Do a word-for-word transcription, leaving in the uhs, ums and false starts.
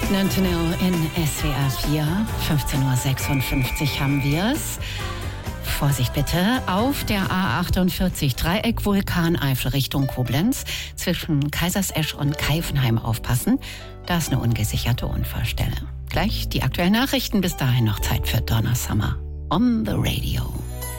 Nantonil in S W R vier, fünfzehn Uhr sechsundfünfzig haben wir's. Vorsicht bitte, auf der A achtundvierzig Dreieck Vulkaneifel Richtung Koblenz zwischen Kaisersesch und Keifenheim aufpassen. Da ist eine ungesicherte Unfallstelle. Gleich die aktuellen Nachrichten, bis dahin noch Zeit für Donna Summer on the Radio.